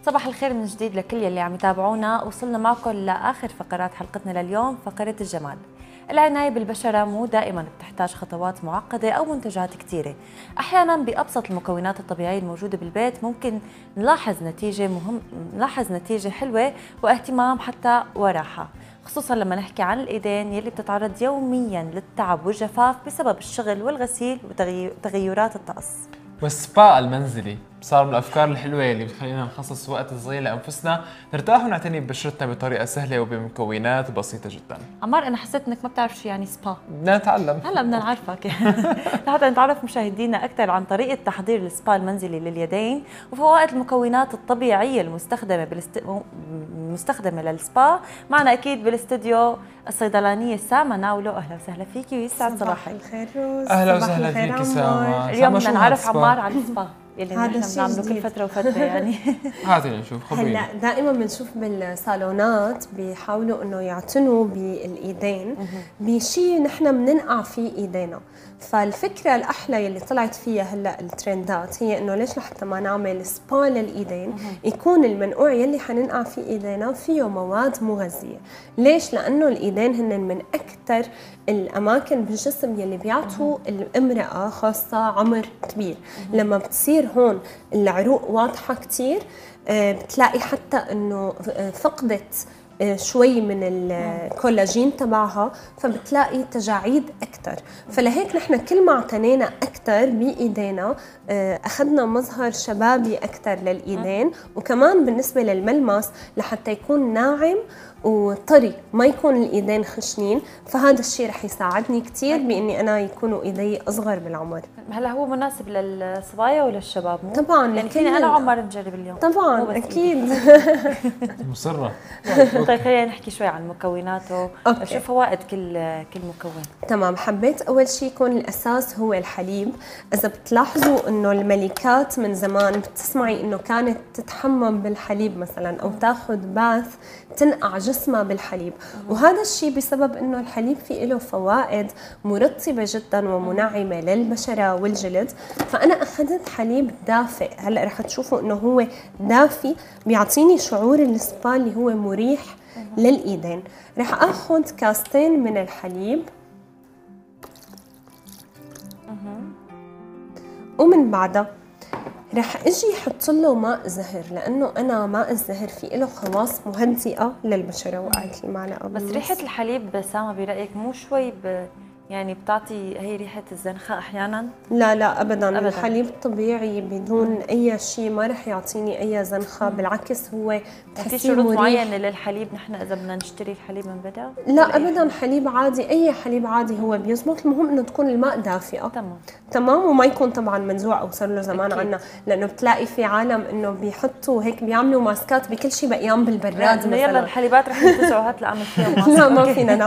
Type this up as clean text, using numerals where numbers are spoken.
صباح الخير من جديد لكل يلي عم يتابعونا. وصلنا معكم لاخر فقرات حلقتنا لليوم، فقره الجمال. العنايه بالبشره مو دائما بتحتاج خطوات معقده او منتجات كثيره، احيانا بابسط المكونات الطبيعيه الموجوده بالبيت ممكن نلاحظ نتيجه حلوه واهتمام حتى وراحه، خصوصا لما نحكي عن الايدين يلي بتتعرض يوميا للتعب والجفاف بسبب الشغل والغسيل وتغيرات الطقس. والسبا المنزلي صار من الافكار الحلوه اللي بتخلينا نخصص وقت صغير لانفسنا نرتاح ونعتني ببشرتنا بطريقه سهله وبمكونات بسيطه جدا. عمار، انا حسيت انك ما بتعرف شو يعني سبا. بدنا نتعلم هلا بدنا نعرفك لحتى نتعرف مشاهدينا اكثر عن طريقه تحضير السبا المنزلي لليدين وفوائد المكونات الطبيعيه المستخدمه للسبا. معنا اكيد بالاستوديو الصيدلانيه سامة ناولو. اهلا وسهلا فيكي ويسعد صباحك. الخير روز. اهلا وسهلا فيكي سامة. اليوم بدنا نعرف عمار عن السبا اللي هذا نحن بنعمله كل فتره وفتره يعني. هاتي نشوف. خبرينا. هلا دائما بنشوف بالصالونات بيحاولوا انه يعتنوا بالايدين بشيء نحن بننقع فيه ايدينا، فالفكره الاحلى يلي طلعت فيها هلا الترندات هي انه ليش لحتى ما نعمل سبا للايدين يكون المنقوع يلي حننقع فيه ايدينا فيه مواد مغذيه. ليش؟ لانه الايدين هن من اكثر الاماكن بالجسم يلي بيعطوا الامراه خاصه عمر كبير. لما بتصير هون العروق واضحه كثير بتلاقي حتى انه فقدت شوي من الكولاجين تبعها، فبتلاقي تجاعيد اكثر. فلهيك نحن كل ما اعتنينا اكثر بايدينا اخذنا مظهر شبابي اكثر للايدين، وكمان بالنسبه للملمس لحتى يكون ناعم وطري، ما يكون الايدين خشنين. فهذا الشيء رح يساعدني كثير باني انا يكونوا ايدي اصغر بالعمر. هلا هو مناسب للصبايا وللشباب مو؟ طبعا يعني فيني انا وعمر نجرب اليوم. طبعا اكيد. مصرة. طيب خلينا نحكي شوي عن مكوناته. شو فوائد كل مكون؟ تمام. حبيت اول شيء يكون الاساس هو الحليب. اذا بتلاحظوا انه الملكات من زمان بتسمعي انه كانت تتحمم بالحليب مثلا او تاخذ باث تنقع جسمها بالحليب، وهذا الشيء بسبب انه الحليب فيه له فوائد مرطبه جدا ومنعمه للبشره والجلد. فانا اخذت حليب دافئ، هلا رح تشوفوا انه هو دافي بيعطيني شعور السبا اللي هو مريح للايدين. رح اخذ كاستين من الحليب ومن بعدها رح اجي احط له ماء زهر، لانه انا ماء الزهر فيه له خواص مهدئه للبشره. وقعت لي معلقه بس ريحه الحليب سامة برايك مو شوي يعني بتعطي هي ريحه الزنخاء احيانا؟ لا لا ابدا. الحليب طبيعي بدون اي شيء ما رح يعطيني اي زنخاء، بالعكس هو في شروط معينه للحليب نحن اذا بدنا نشتري الحليب من بدا؟ لا ابدا، حليب عادي، اي حليب عادي هو بيزبط. المهم انه تكون الماء دافئه. تمام. وما يكون طبعا منزوع او صار له زمان عنا، لانه بتلاقي في عالم انه بيحطوا هيك بيعملوا ماسكات بكل شيء بقيان بالبراد مثلا. يلا الحليبات رح ينتزعوا، هات لأعمل فيهم ماسك. لا ما فينا